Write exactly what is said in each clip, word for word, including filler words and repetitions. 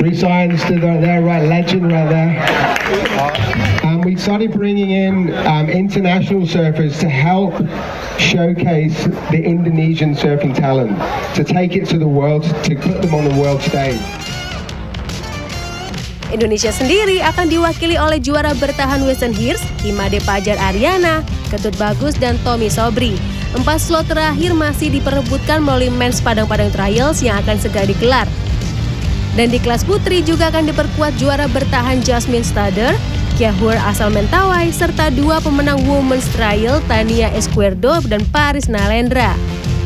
Three signs to the, there, right, legend right there. Um, we started bringing in um, international surfers to help showcase the Indonesian surfing talent, to take it to the world, to put them on the world stage. Indonesia sendiri akan diwakili oleh juara bertahan Weston Hirst, Imade Pajar Ariana, Ketut Bagus, dan Tommy Sobri. Empat slot terakhir masih diperebutkan melalui Men's Padang-Padang Trials yang akan segera digelar. Dan di kelas putri juga akan diperkuat juara bertahan Jasmine Stader, Kia Hur asal Mentawai, serta dua pemenang Women's Trial Tania Esquerdo dan Paris Nalendra.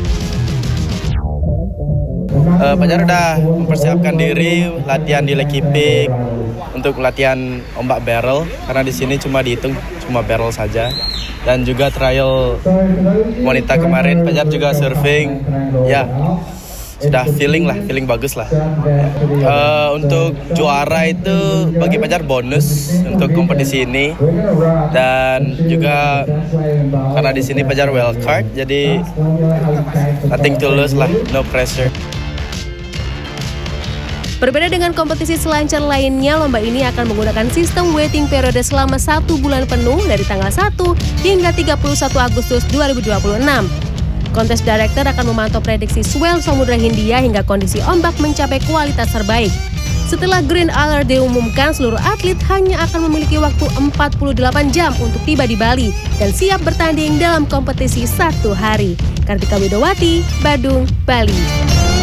Uh, Pajar udah mempersiapkan diri latihan di Lake Ipik untuk latihan ombak barrel karena di sini cuma dihitung cuma barrel saja, dan juga trial wanita kemarin Pajar juga surfing ya, sudah feeling lah feeling bagus lah. Uh, untuk juara itu bagi Pajar bonus untuk kompetisi ini, dan juga karena di sini Pajar wild card jadi nothing to lose lah, no pressure. Berbeda dengan kompetisi selancar lainnya, lomba ini akan menggunakan sistem waiting period selama satu bulan penuh dari tanggal satu hingga tiga puluh satu Agustus dua ribu dua puluh enam. Contest Director akan memantau prediksi swell Samudra Hindia hingga kondisi ombak mencapai kualitas terbaik. Setelah green alert diumumkan, seluruh atlet hanya akan memiliki waktu empat puluh delapan jam untuk tiba di Bali dan siap bertanding dalam kompetisi satu hari. Kartika Widowati, Badung, Bali.